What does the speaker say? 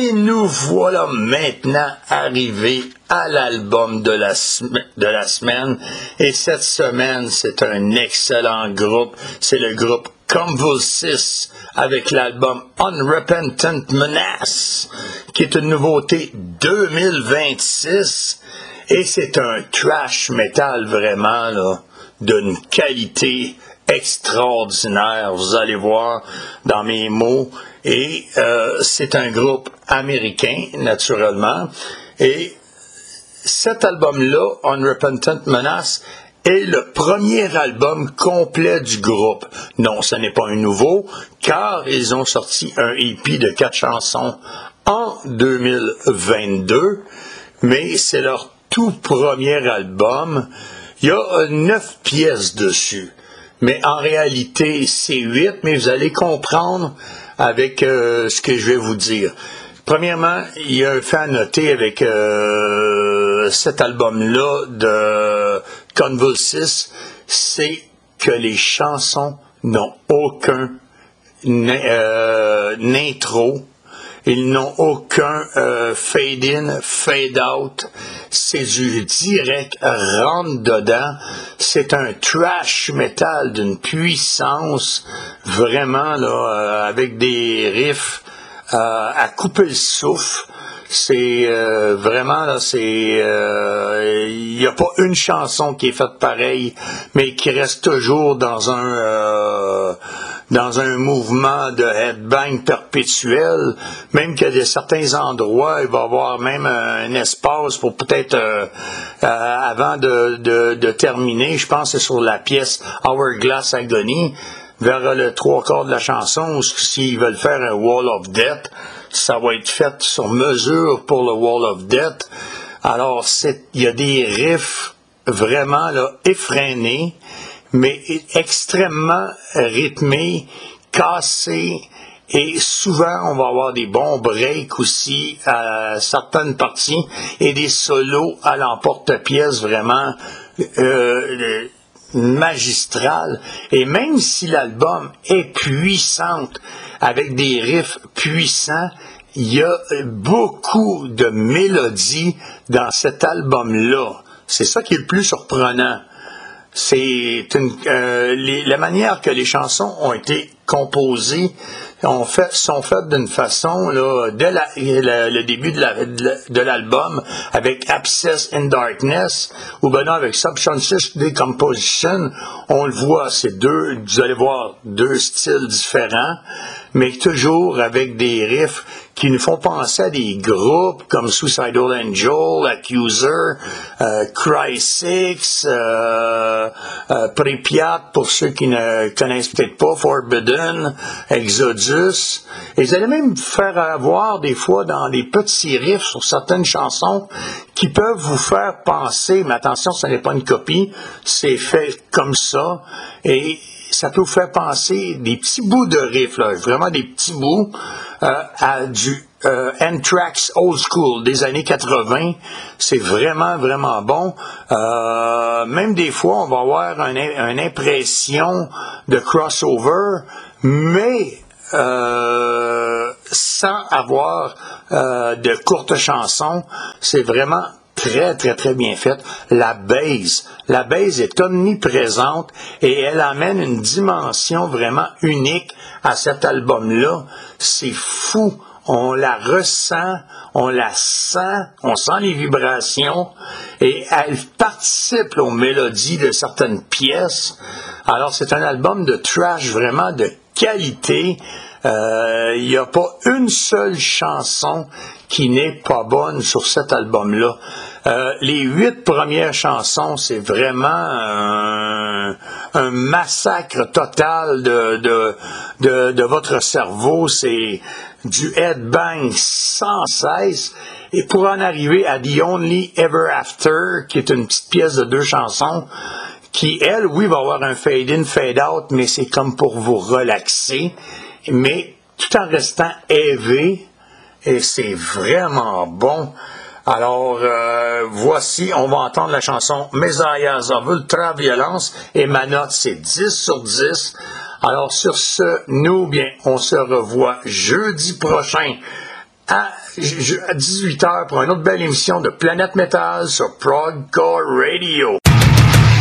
Et nous voilà maintenant arrivés à l'album de la semaine. Et cette semaine, c'est un excellent groupe. C'est le groupe Convulsis avec l'album Unrepentant Menace, qui est une nouveauté 2026. Et c'est un trash metal vraiment là, d'une qualité extraordinaire. Vous allez voir dans mes mots. Et c'est un groupe américain, naturellement. Et cet album-là, Unrepentant Menace, est le premier album complet du groupe. Non, ce n'est pas un nouveau, car ils ont sorti un EP de 4 chansons en 2022, mais c'est leur tout premier album. Il y a 9 pièces dessus, mais en réalité, c'est 8, mais vous allez comprendre avec ce que je vais vous dire. Premièrement, il y a un fait à noter avec cet album-là de Convulsis, c'est que les chansons n'ont aucun intro, ils n'ont aucun fade-in, fade-out, c'est du direct rentre dedans, c'est un trash metal d'une puissance vraiment là avec des riffs à couper le souffle. C'est vraiment là, il n'y a pas une chanson qui est faite pareil, mais qui reste toujours dans un mouvement de headbang perpétuel, même qu'à certains endroits, il va y avoir même un espace pour peut-être avant de terminer, je pense que c'est sur la pièce Hourglass Agony, vers le 3/4 de la chanson, s'ils veulent faire un Wall of Death, ça va être fait sur mesure pour le Wall of Death. Alors, il y a des riffs vraiment là, effrénés, mais extrêmement rythmés, cassés, et souvent, on va avoir des bons breaks aussi à certaines parties, et des solos à l'emporte-pièce vraiment magistrale. Et même si l'album est puissant, avec des riffs puissants, il y a beaucoup de mélodies dans cet album-là. C'est ça qui est le plus surprenant. C'est la manière que les chansons ont été composées sont faites d'une façon là, dès le début de l'album avec Abscess in Darkness ou ben non, avec Subconscious Decomposition, on le voit, vous allez voir deux styles différents, mais toujours avec des riffs qui nous font penser à des groupes comme Suicidal Angel, Accuser, Cry6, Pripyat, pour ceux qui ne connaissent peut-être pas, Forbidden, Exodus. Et vous allez même faire avoir des fois dans des petits riffs sur certaines chansons qui peuvent vous faire penser, mais attention, ce n'est pas une copie, c'est fait comme ça, et ça peut vous faire penser des petits bouts de riffs, là, vraiment des petits bouts à du Anthrax Old School des années 80. C'est vraiment, vraiment bon. Même des fois, on va avoir une impression de crossover, mais sans avoir de courtes chansons. C'est vraiment très, très, très bien faite. La base est omniprésente et elle amène une dimension vraiment unique à cet album-là. C'est fou. On la ressent, on la sent, on sent les vibrations et elle participe aux mélodies de certaines pièces. Alors, c'est un album de trash vraiment de qualité. Il n'y a pas une seule chanson qui n'est pas bonne sur cet album-là. Les 8 premières chansons, c'est vraiment un massacre total de votre cerveau. C'est du headbang sans cesse. Et pour en arriver à The Only Ever After, qui est une petite pièce de 2 chansons, qui, elle, oui, va avoir un fade-in, fade-out, mais c'est comme pour vous relaxer, mais tout en restant élevé, et c'est vraiment bon. Alors, voici, on va entendre la chanson Messiahs of Ultra-Violence, et ma note, c'est 10 sur 10. Alors, sur ce, nous, bien, on se revoit jeudi prochain à 18h pour une autre belle émission de Planète Métal sur Progcore Radio.